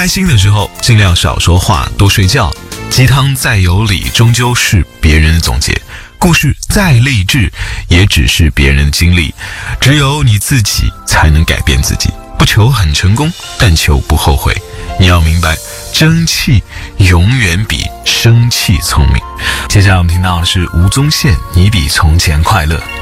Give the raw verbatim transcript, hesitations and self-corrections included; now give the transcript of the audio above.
开心的时候尽量少说话，多睡觉。鸡汤再有理，终究是别人的总结；故事再励志，也只是别人的经历。只有你自己才能改变自己。不求很成功，但求不后悔。你要明白，争气永远比生气聪明。接下来我们听到的是吴宗宪，你比从前快乐。